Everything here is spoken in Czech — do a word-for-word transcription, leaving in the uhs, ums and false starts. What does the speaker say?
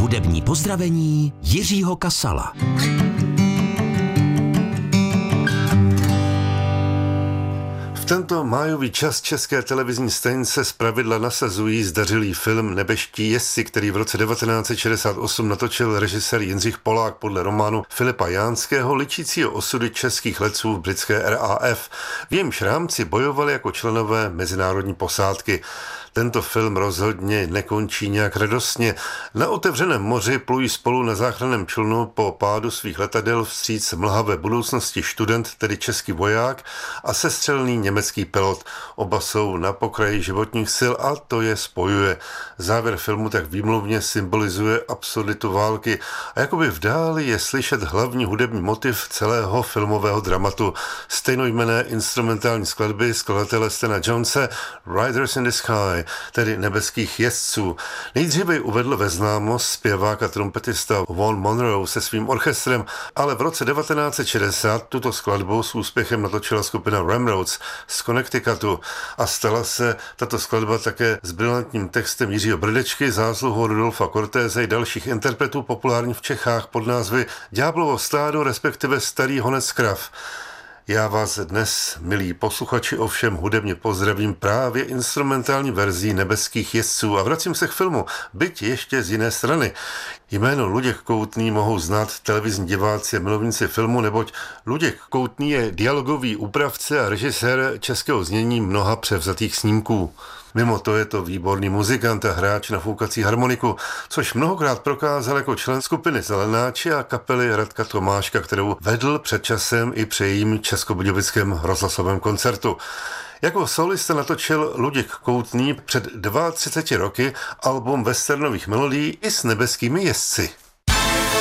Hudební pozdravení Jiřího Kasala. V tento májový čas české televizní stanice zpravidla nasazují zdařilý film Nebeští jezdci, který v roce devatenáct set šedesát osm natočil režisér Jindřich Polák podle románu Filipa Jánského, ličícího osudy českých letců v britské R A F. V jejímž rámci bojovali jako členové mezinárodní posádky. Tento film rozhodně nekončí nějak radostně. Na otevřeném moři plují spolu na záchranném člunu po pádu svých letadel vstříc mlhavé budoucnosti student, tedy český voják, a sestřelný německý pilot. Oba jsou na pokraji životních sil a to je spojuje. Závěr filmu tak výmluvně symbolizuje absurditu války a jakoby v dáli je slyšet hlavní hudební motiv celého filmového dramatu. Stejnojmenné instrumentální skladby skladatele Stena Jonese Riders in the Sky, tedy Nebeských jezdců. Nejdříve ji uvedl ve známost zpěvák a trumpetista Vaughn Monroe se svým orchestrem, ale v roce devatenáct set šedesát tuto skladbu s úspěchem natočila skupina Ramrods z Connecticutu a stala se tato skladba také s brilantním textem Jiřího Brdečky, zásluhou Rudolfa Cortése i dalších interpretů populární v Čechách pod názvy Ďáblovo stádo, respektive Starý honec krav. Já vás dnes, milí posluchači, ovšem hudebně pozdravím právě instrumentální verzí Nebeských jezdců a vracím se k filmu, byť ještě z jiné strany. Jméno Luděk Koutný mohou znát televizní diváci a milovníci filmu, neboť Luděk Koutný je dialogový úpravce a režisér českého znění mnoha převzatých snímků. Mimo to je to výborný muzikant a hráč na foukací harmoniku, což mnohokrát prokázal jako člen skupiny Zelenáči a kapely Radka Tomáška, kterou vedl před časem i při jejím českobudějovickém rozhlasovém koncertu. Jako solista natočil Luděk Koutný před třiceti dvěma roky album westernových melodií i s Nebeskými jezdci.